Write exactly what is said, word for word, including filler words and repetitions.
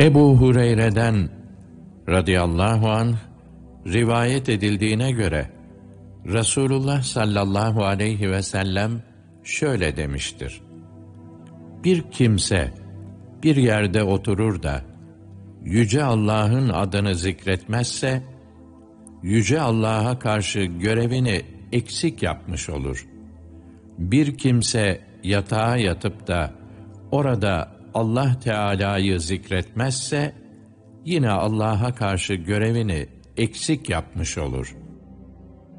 Ebu Hureyre'den radıyallahu anh rivayet edildiğine göre Resulullah sallallahu aleyhi ve sellem şöyle demiştir: Bir kimse bir yerde oturur da Yüce Allah'ın adını zikretmezse, Yüce Allah'a karşı görevini eksik yapmış olur. Bir kimse yatağa yatıp da orada Allah Teala'yı zikretmezse, yine Allah'a karşı görevini eksik yapmış olur.